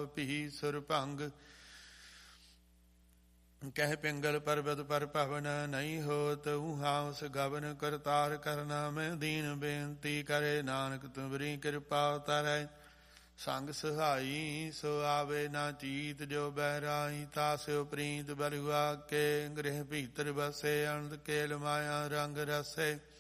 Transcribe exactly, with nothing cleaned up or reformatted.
ਭੀ ਸੁਰ ਭੰਗ। ਕਹਿ ਪਿੰਗਲ ਪਰਬਤ ਪਰ ਭਵਨ ਨਹੀਂ ਹੋਤ ਊਹਾ ਉਸ ਗਵਨ। ਕਰਤਾਰ ਕਰਨਾ ਮੈਂ ਦੀਨ ਬੇਨਤੀ ਕਰੇ ਨਾਨਕ ਤੁਮਰੀ ਕਿਰਪਾ ਉਤਾਰੈ। ਸੰਗ ਸਹਾਈ ਸੋ ਆਵੇ ਨਾ ਚੀਤ ਜੋ ਬਹਿਰਾਈ। ਤਾਸਿਓ ਪ੍ਰੀਤ ਬਲੁਆ ਕੇ ਗ੍ਰਹਿ ਭੀਤਰ ਬਸੇ। ਅਨੰਦ ਕੇਲ ਮਾਇਆ ਰੰਗ ਰਸੇ।